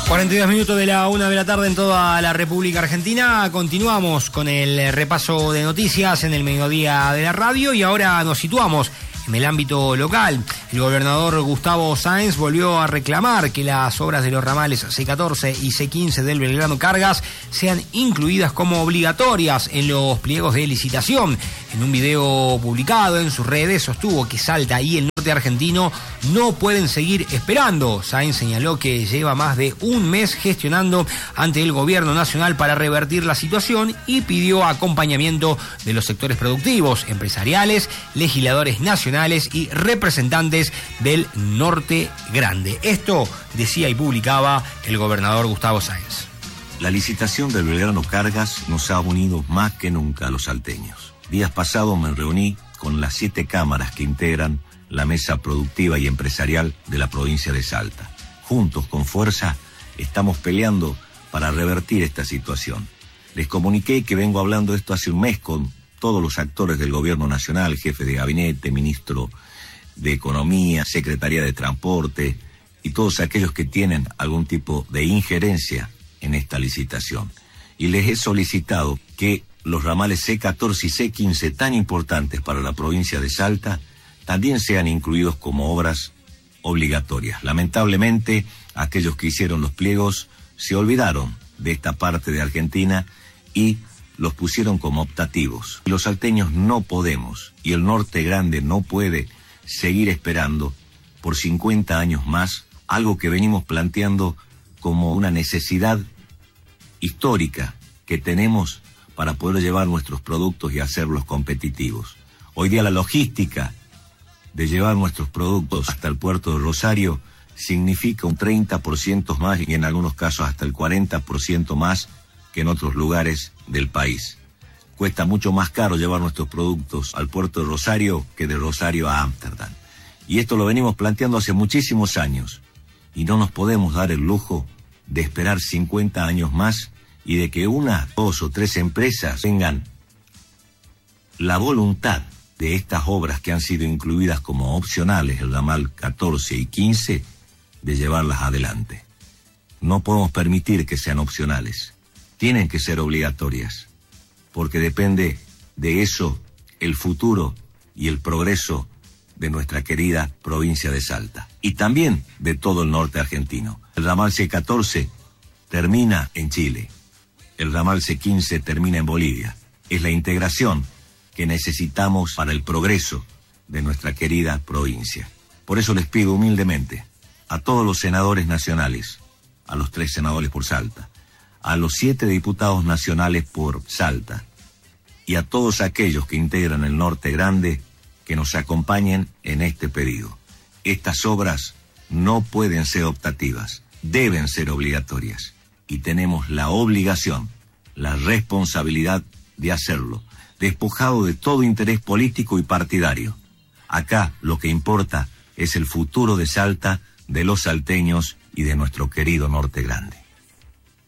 42 minutos de la 1 de la tarde en toda la República Argentina. Continuamos con el repaso de noticias en el mediodía de la radio y ahora nos situamos en el ámbito local. El gobernador Gustavo Sáenz volvió a reclamar que las obras de los ramales C14 y C15 del Belgrano Cargas sean incluidas como obligatorias en los pliegos de licitación. En un video publicado en sus redes sostuvo que Salta y el norte argentino no pueden seguir esperando. Sáenz señaló que lleva más de un mes gestionando ante el gobierno nacional para revertir la situación y pidió acompañamiento de los sectores productivos, empresariales, legisladores nacionales y representantes del norte grande. Esto decía y publicaba el gobernador Gustavo Sáenz. La licitación del Belgrano Cargas nos ha unido más que nunca a los salteños. Días pasados me reuní con las 7 cámaras que integran la mesa productiva y empresarial de la provincia de Salta. Juntos, con fuerza, estamos peleando para revertir esta situación. Les comuniqué que vengo hablando esto hace un mes con todos los actores del gobierno nacional, jefe de gabinete, ministro de Economía, Secretaría de Transporte y todos aquellos que tienen algún tipo de injerencia en esta licitación. Y les he solicitado que los ramales C14 y C15 tan importantes para la provincia de Salta también sean incluidos como obras obligatorias. Lamentablemente, aquellos que hicieron los pliegos se olvidaron de esta parte de Argentina y los pusieron como optativos. Los salteños no podemos, y el norte grande no puede seguir esperando por 50 años más algo que venimos planteando como una necesidad histórica que tenemos para poder llevar nuestros productos y hacerlos competitivos. Hoy día la logística de llevar nuestros productos hasta el puerto de Rosario significa un 30% más y en algunos casos hasta el 40% más que en otros lugares del país. Cuesta mucho más caro llevar nuestros productos al puerto de Rosario que de Rosario a Ámsterdam. Y esto lo venimos planteando hace muchísimos años y no nos podemos dar el lujo de esperar 50 años más y de que 1, 2 o 3 empresas tengan la voluntad de estas obras que han sido incluidas como opcionales, el ramal 14 y 15, de llevarlas adelante. No podemos permitir que sean opcionales. Tienen que ser obligatorias, porque depende de eso el futuro y el progreso de nuestra querida provincia de Salta, y también de todo el norte argentino. El ramal C14 termina en Chile, el ramal C15 termina en Bolivia. Es la integración que necesitamos para el progreso de nuestra querida provincia. Por eso les pido humildemente a todos los senadores nacionales, a los 3 senadores por Salta, a los 7 diputados nacionales por Salta y a todos aquellos que integran el Norte Grande que nos acompañen en este pedido. Estas obras no pueden ser optativas, deben ser obligatorias y tenemos la obligación, la responsabilidad de hacerlo, despojado de todo interés político y partidario. Acá lo que importa es el futuro de Salta, de los salteños y de nuestro querido Norte Grande.